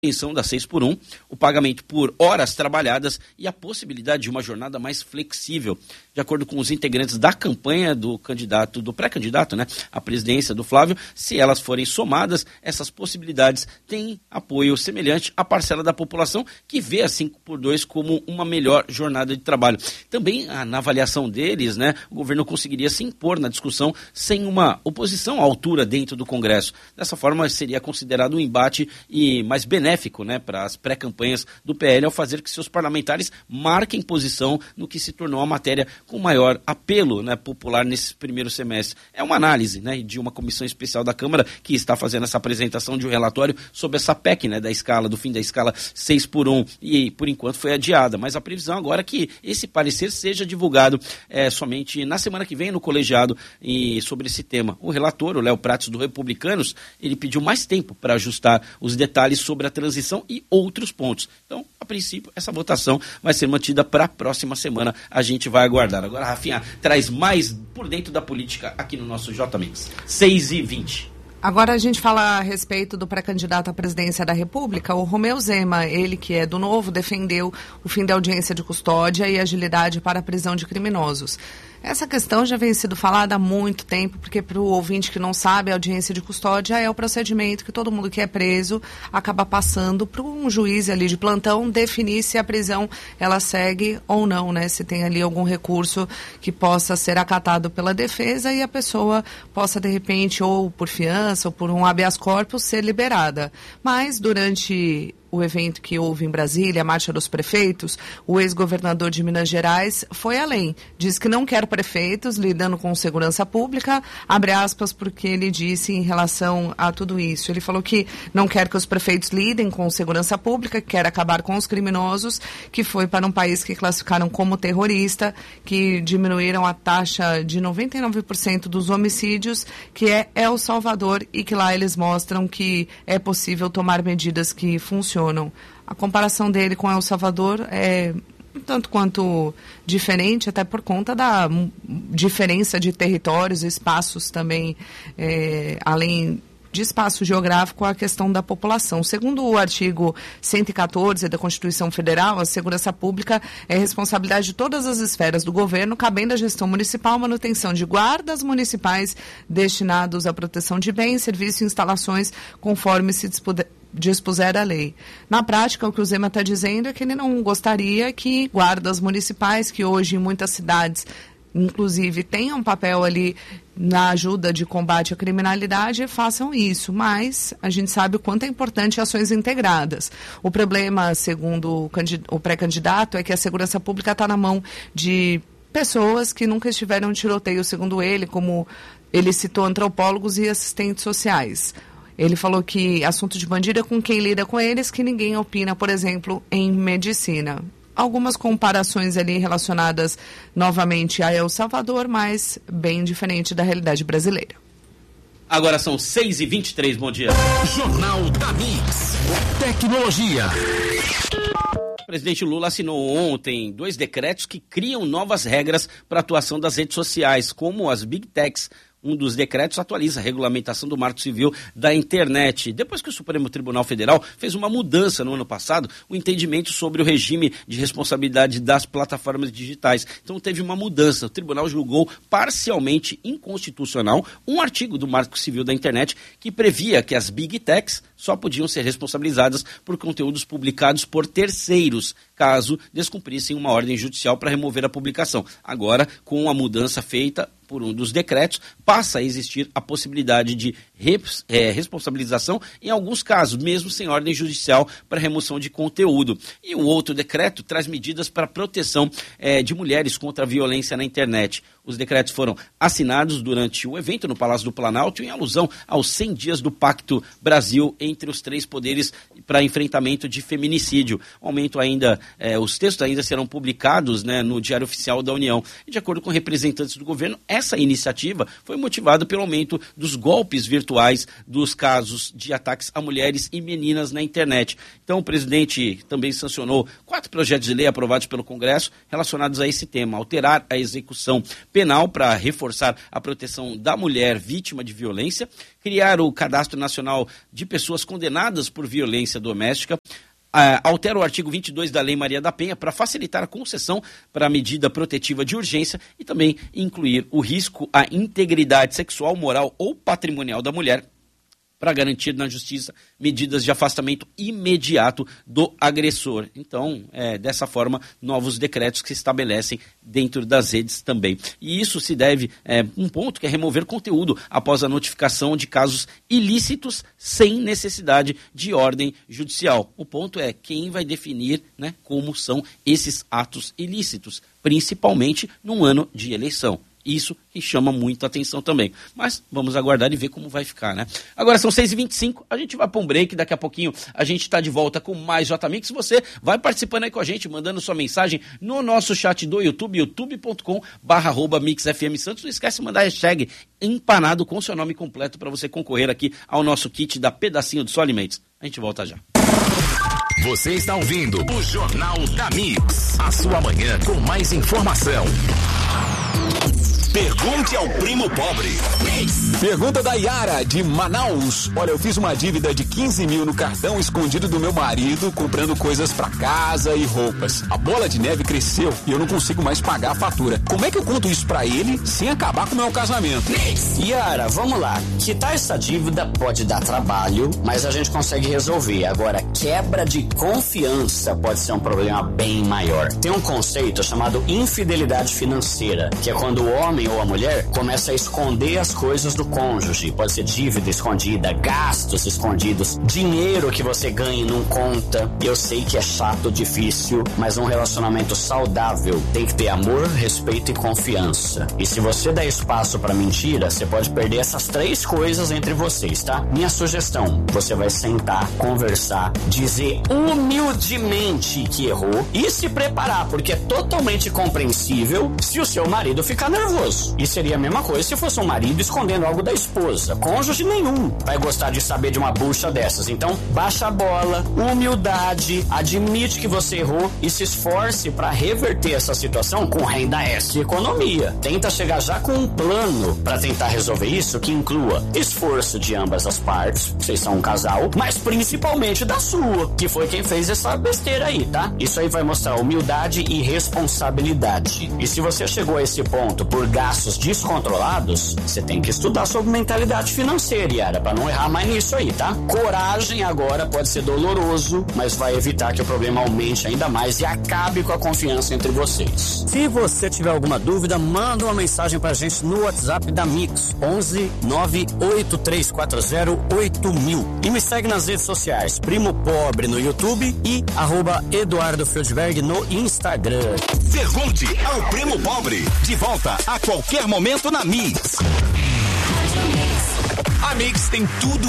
manutenção da 6x1, o pagamento por horas trabalhadas e a possibilidade de uma jornada mais flexível. De acordo com os integrantes da campanha do pré-candidato, à presidência do Flávio, se elas forem somadas, essas possibilidades têm apoio semelhante à parcela da população que vê a 5x2 como uma melhor jornada de trabalho. Também, na avaliação deles, o governo conseguiria se impor na discussão sem uma oposição à altura dentro do Congresso. Dessa forma, seria considerado um embate mais benéfico para as pré-campanhas do PL ao fazer que seus parlamentares marquem posição no que se tornou a matéria com maior apelo popular nesse primeiro semestre. É uma análise de uma comissão especial da Câmara que está fazendo essa apresentação de um relatório sobre essa PEC do fim da escala 6x1 e por enquanto foi adiada, mas a previsão agora é que esse parecer seja divulgado somente na semana que vem no colegiado e sobre esse tema. O relator, o Léo Prates do Republicanos, ele pediu mais tempo para ajustar os detalhes sobre a transição e outros pontos. Então, a princípio, essa votação vai ser mantida para a próxima semana. A gente vai aguardar. Agora, Rafinha, traz mais por dentro da política aqui no nosso J-Mix. 6h20. Agora a gente fala a respeito do pré-candidato à presidência da República, o Romeu Zema, ele que é do Novo, defendeu o fim da audiência de custódia e agilidade para a prisão de criminosos. Essa questão já vem sido falada há muito tempo, porque para o ouvinte que não sabe, a audiência de custódia é o procedimento que todo mundo que é preso acaba passando para um juiz ali de plantão definir se a prisão ela segue ou não, se tem ali algum recurso que possa ser acatado pela defesa e a pessoa possa de repente ou por fiança ou por um habeas corpus ser liberada. Mas durante o evento que houve em Brasília, a Marcha dos Prefeitos, o ex-governador de Minas Gerais foi além. Diz que não quer prefeitos lidando com segurança pública, abre aspas, porque ele disse em relação a tudo isso. Ele falou que não quer que os prefeitos lidem com segurança pública, quer acabar com os criminosos, que foi para um país que classificaram como terrorista, que diminuíram a taxa de 99% dos homicídios, que é El Salvador, e que lá eles mostram que é possível tomar medidas que funcionam. A comparação dele com El Salvador é tanto quanto diferente, até por conta da diferença de territórios, espaços também, além de espaço geográfico, a questão da população. Segundo o artigo 114 da Constituição Federal, a segurança pública é responsabilidade de todas as esferas do governo, cabendo à gestão municipal, manutenção de guardas municipais destinados à proteção de bens, serviços e instalações, conforme se dispuser a lei. Na prática, o que o Zema está dizendo é que ele não gostaria que guardas municipais, que hoje em muitas cidades, inclusive, tenham um papel ali na ajuda de combate à criminalidade, façam isso, mas a gente sabe o quanto é importante ações integradas. O problema, segundo o pré-candidato, é que a segurança pública está na mão de pessoas que nunca estiveram em tiroteio, segundo ele, como ele citou antropólogos e assistentes sociais. Ele falou que assunto de bandido é com quem lida com eles, que ninguém opina, por exemplo, em medicina. Algumas comparações ali relacionadas novamente a El Salvador, mas bem diferente da realidade brasileira. Agora são 6h23, bom dia. Jornal da Mix. Tecnologia. O presidente Lula assinou ontem 2 decretos que criam novas regras para a atuação das redes sociais, como as Big Techs. Um dos decretos atualiza a regulamentação do Marco Civil da internet. Depois que o Supremo Tribunal Federal fez uma mudança no ano passado, o entendimento sobre o regime de responsabilidade das plataformas digitais. Então teve uma mudança. O tribunal julgou parcialmente inconstitucional um artigo do Marco Civil da internet que previa que as Big Techs só podiam ser responsabilizadas por conteúdos publicados por terceiros, caso descumprissem uma ordem judicial para remover a publicação. Agora, com a mudança feita por um dos decretos, passa a existir a possibilidade de responsabilização em alguns casos, mesmo sem ordem judicial para remoção de conteúdo. E o outro decreto traz medidas para a proteção de mulheres contra a violência na internet. Os decretos foram assinados durante o evento no Palácio do Planalto em alusão aos 100 dias do Pacto Brasil entre os 3 poderes para enfrentamento de feminicídio. Os textos ainda serão publicados no Diário Oficial da União. E de acordo com representantes do governo, essa iniciativa foi motivada pelo aumento dos golpes virtuais atuais dos casos de ataques a mulheres e meninas na internet. Então, o presidente também sancionou 4 projetos de lei aprovados pelo Congresso relacionados a esse tema: alterar a execução penal para reforçar a proteção da mulher vítima de violência, criar o Cadastro Nacional de Pessoas Condenadas por Violência Doméstica, altera o artigo 22 da Lei Maria da Penha para facilitar a concessão para a medida protetiva de urgência e também incluir o risco à integridade sexual, moral ou patrimonial da mulher, para garantir na justiça medidas de afastamento imediato do agressor. Então, dessa forma, novos decretos que se estabelecem dentro das redes também. E isso se deve, um ponto que é remover conteúdo após a notificação de casos ilícitos sem necessidade de ordem judicial. O ponto é quem vai definir, né, como são esses atos ilícitos, principalmente num ano de eleição. Isso que chama muita atenção também. Mas vamos aguardar e ver como vai ficar, né? Agora são 6h25, a gente vai para um break, daqui a pouquinho a gente está de volta com mais JMix. Você vai participando aí com a gente, mandando sua mensagem no nosso chat do YouTube, youtube.com/MixFMSantos. Não esquece de mandar a hashtag empanado com seu nome completo para você concorrer aqui ao nosso kit da Pedacinho do Sol Alimentos. A gente volta já. Você está ouvindo o Jornal da Mix, a sua manhã com mais informação. Pergunte ao Primo Pobre. Pergunta da Yara, de Manaus. Olha, eu fiz uma dívida de 15 mil no cartão escondido do meu marido, comprando coisas pra casa e roupas. A bola de neve cresceu e eu não consigo mais pagar a fatura. Como é que eu conto isso pra ele sem acabar com o meu casamento? Yara, vamos lá. Quitar essa dívida pode dar trabalho, mas a gente consegue resolver. Agora, quebra de confiança pode ser um problema bem maior. Tem um conceito chamado infidelidade financeira, que é quando o homem ou a mulher começa a esconder as coisas do cônjuge. Pode ser dívida escondida, gastos escondidos, dinheiro que você ganha e não conta. Eu sei que é chato, difícil, mas um relacionamento saudável tem que ter amor, respeito e confiança. E se você der espaço pra mentira, você pode perder essas 3 coisas entre vocês, tá? Minha sugestão, você vai sentar, conversar, dizer humildemente que errou e se preparar, porque é totalmente compreensível se o seu marido ficar nervoso. E seria a mesma coisa se fosse um marido escondendo algo da esposa. Cônjuge nenhum vai gostar de saber de uma bucha dessas. Então, baixa a bola, humildade, admite que você errou e se esforce para reverter essa situação com renda extra e economia. Tenta chegar já com um plano para tentar resolver isso que inclua esforço de ambas as partes, vocês são um casal, mas principalmente da sua, que foi quem fez essa besteira aí, tá? Isso aí vai mostrar humildade e responsabilidade. E se você chegou a esse ponto por gastos descontrolados, você tem que estudar sobre mentalidade financeira, Yara, pra não errar mais nisso aí, tá? Coragem agora pode ser doloroso, mas vai evitar que o problema aumente ainda mais e acabe com a confiança entre vocês. Se você tiver alguma dúvida, manda uma mensagem pra gente no WhatsApp da Mix, 11 98340 8000. E me segue nas redes sociais, Primo Pobre no YouTube e @Eduardo Feldberg no Instagram. Pergunte ao Primo Pobre. De volta a qualquer momento na Mix. A Mix tem tudo